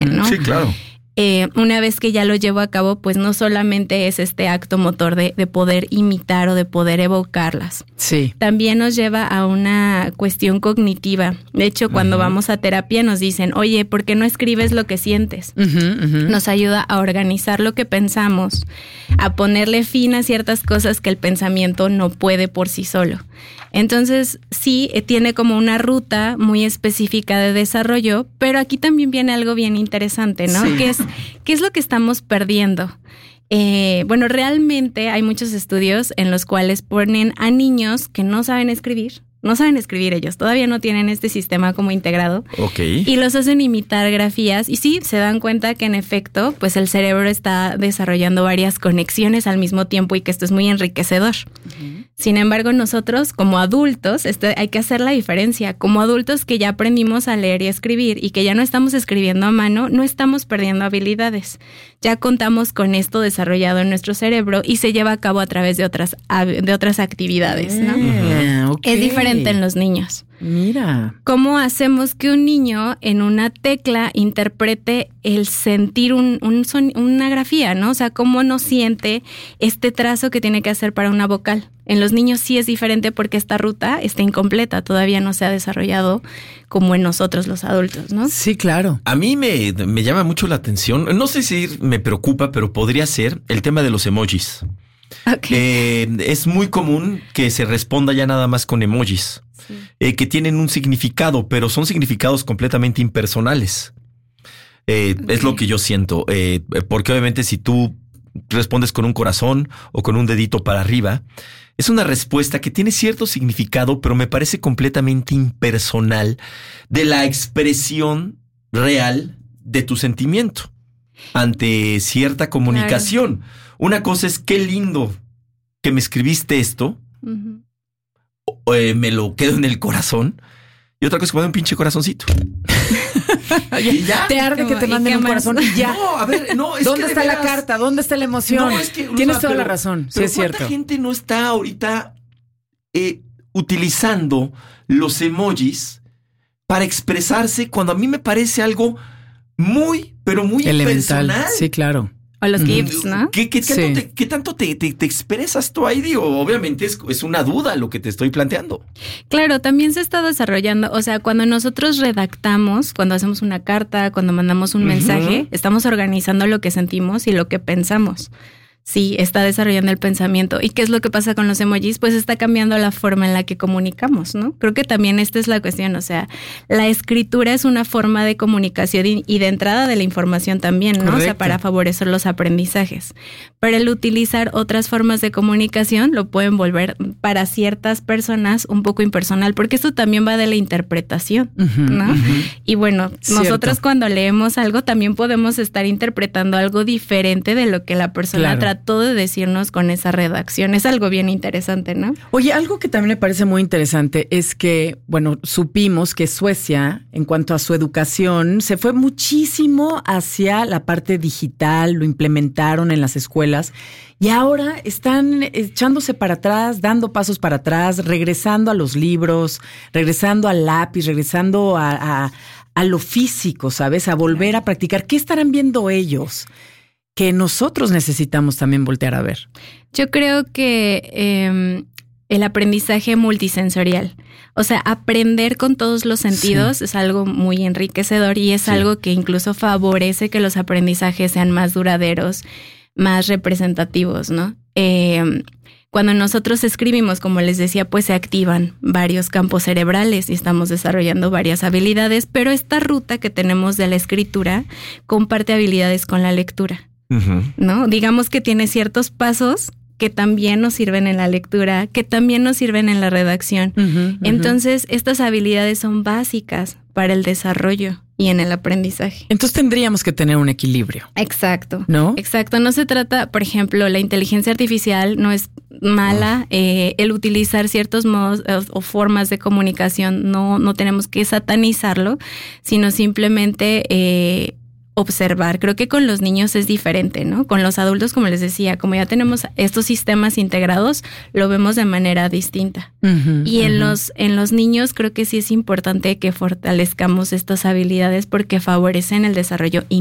¿no? Sí, claro. Una vez que ya lo llevo a cabo, pues no solamente es este acto motor de poder imitar o de poder evocarlas. Sí. También nos lleva a una cuestión cognitiva. De hecho, cuando vamos a terapia nos dicen, oye, ¿por qué no escribes lo que sientes? Nos ayuda a organizar lo que pensamos, a ponerle fin a ciertas cosas que el pensamiento no puede por sí solo. Entonces, sí, tiene como una ruta muy específica de desarrollo, pero aquí también viene algo bien interesante, ¿no? Sí. ¿Qué es lo que estamos perdiendo? Bueno, realmente hay muchos estudios en los cuales ponen a niños que no saben escribir. No saben escribir ellos, todavía no tienen este sistema como integrado. Ok. Y los hacen imitar grafías y sí, se dan cuenta que en efecto, pues el cerebro está desarrollando varias conexiones al mismo tiempo y que esto es muy enriquecedor. Sin embargo, nosotros como adultos, hay que hacer la diferencia. Como adultos que ya aprendimos a leer y a escribir y que ya no estamos escribiendo a mano, no estamos perdiendo habilidades. Ya contamos con esto desarrollado en nuestro cerebro y se lleva a cabo a través de otras actividades, ¿no? Okay. Es diferente en los niños. Mira. ¿Cómo hacemos que un niño en una tecla interprete el sentir una grafía, ¿no? O sea, cómo no siente este trazo que tiene que hacer para una vocal. En los niños sí es diferente porque esta ruta está incompleta, todavía no se ha desarrollado como en nosotros los adultos, ¿no? Sí, claro. A mí me llama mucho la atención, no sé si me preocupa, pero podría ser el tema de los emojis. Okay. Es muy común que se responda ya nada más con emojis, que tienen un significado, pero son significados completamente impersonales. Es lo que yo siento, porque obviamente si tú respondes con un corazón o con un dedito para arriba, es una respuesta que tiene cierto significado, pero me parece completamente impersonal de la expresión real de tu sentimiento ante cierta comunicación. Claro. Una cosa es qué lindo que me escribiste esto, me lo quedo en el corazón, y otra cosa es que me da un pinche corazoncito. Y ya. Te arde que te manden un corazón y ya. No, a ver, no, es ¿dónde que está la carta? ¿Dónde está la emoción? No, es que, tienes toda la razón, sí es cierto. ¿Cuánta gente no está ahorita utilizando los emojis para expresarse cuando a mí me parece algo muy, pero muy elemental, personal? Sí, claro. O los GIFs, ¿no? ¿Qué tanto te expresas tú ahí? Digo, obviamente es una duda lo que te estoy planteando. Claro, también se está desarrollando, o sea, cuando nosotros redactamos, cuando hacemos una carta, cuando mandamos un mensaje, estamos organizando lo que sentimos y lo que pensamos. Sí, está desarrollando el pensamiento. ¿Y qué es lo que pasa con los emojis? Pues está cambiando la forma en la que comunicamos, ¿no? Creo que también esta es la cuestión, o sea, la escritura es una forma de comunicación y de entrada de la información también, ¿no? Correcto. O sea, para favorecer los aprendizajes. Pero el utilizar otras formas de comunicación lo pueden volver para ciertas personas un poco impersonal, porque esto también va de la interpretación, ¿no? Y bueno, nosotros cuando leemos algo también podemos estar interpretando algo diferente de lo que la persona trató de decirnos con esa redacción. Es algo bien interesante, ¿no? Oye, algo que también me parece muy interesante es que, bueno, supimos que Suecia, en cuanto a su educación, se fue muchísimo hacia la parte digital, lo implementaron en las escuelas y ahora están echándose para atrás, dando pasos para atrás, regresando a los libros, regresando al lápiz, regresando a lo físico, ¿sabes? A volver a practicar. ¿Qué estarán viendo ellos que nosotros necesitamos también voltear a ver? Yo creo que el aprendizaje multisensorial, o sea, aprender con todos los sentidos es algo muy enriquecedor y es algo que incluso favorece que los aprendizajes sean más duraderos, más representativos, ¿no? Cuando nosotros escribimos, como les decía, pues se activan varios campos cerebrales y estamos desarrollando varias habilidades, pero esta ruta que tenemos de la escritura comparte habilidades con la lectura. ¿No? Digamos que tiene ciertos pasos que también nos sirven en la lectura, que también nos sirven en la redacción. Entonces, estas habilidades son básicas para el desarrollo y en el aprendizaje. Entonces tendríamos que tener un equilibrio. Exacto. ¿No? Exacto. No se trata, por ejemplo, la inteligencia artificial no es mala. El utilizar ciertos modos o formas de comunicación no tenemos que satanizarlo, sino simplemente observar. Creo que con los niños es diferente, ¿no? Con los adultos, como les decía, como ya tenemos estos sistemas integrados, lo vemos de manera distinta. Y en los niños creo que sí es importante que fortalezcamos estas habilidades porque favorecen el desarrollo